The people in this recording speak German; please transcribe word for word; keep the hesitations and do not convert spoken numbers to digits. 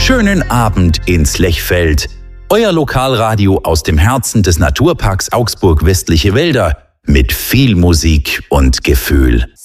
Schönen Abend ins Lechfeld. Euer Lokalradio aus dem Herzen des Naturparks Augsburg Westliche Wälder mit viel Musik und Gefühl.